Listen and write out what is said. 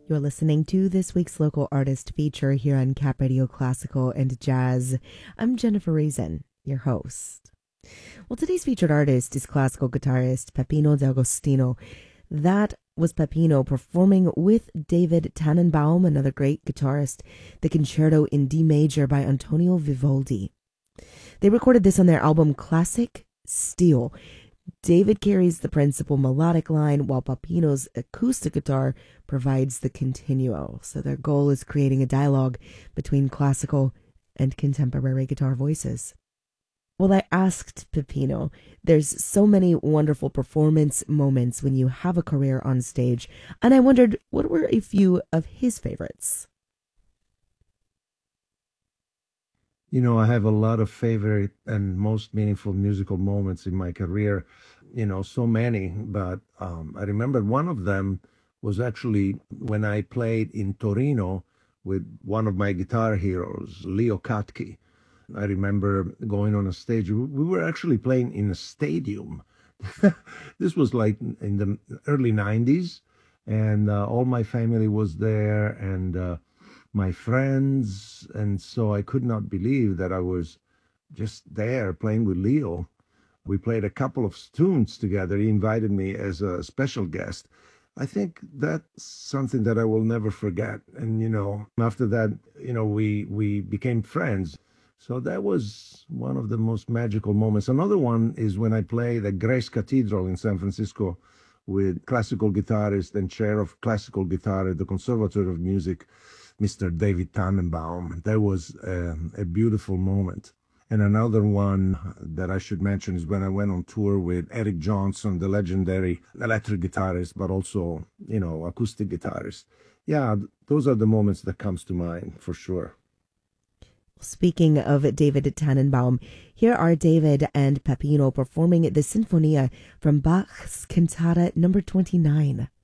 You're listening to this week's local artist feature here on Cap Radio Classical and Jazz. I'm Jennifer Reason, your host. Well, today's featured artist is classical guitarist Peppino D'Agostino. That was Peppino performing with David Tannenbaum, another great guitarist, the Concerto in D Major by Antonio Vivaldi. They recorded this on their album Classic Steel. David carries the principal melodic line, while Peppino's acoustic guitar provides the continuo. So their goal is creating a dialogue between classical and contemporary guitar voices. Well, I asked Peppino, there's so many wonderful performance moments when you have a career on stage, and I wondered what were a few of his favorites. You know, I have a lot of favorite and most meaningful musical moments in my career, so many, but I remember one of them was actually when I played in Torino with one of my guitar heroes, Leo Katke. I remember going on a stage. We were actually playing in a stadium. This was like in the early 90s, and all my family was there, and my friends, and so I could not believe that I was just there playing with Leo. We played a couple of tunes together. He invited me as a special guest. I think that's something that I will never forget. And, after that, we became friends. So that was one of the most magical moments. Another one is when I played at Grace Cathedral in San Francisco with classical guitarist and chair of classical guitar at the Conservatory of Music, Mr. David Tannenbaum. That was a beautiful moment. And another one that I should mention is when I went on tour with Eric Johnson, the legendary electric guitarist, but also, acoustic guitarist. Yeah, those are the moments that comes to mind for sure. Speaking of David Tannenbaum, here are David and Peppino performing the Sinfonia from Bach's Cantata No. 29.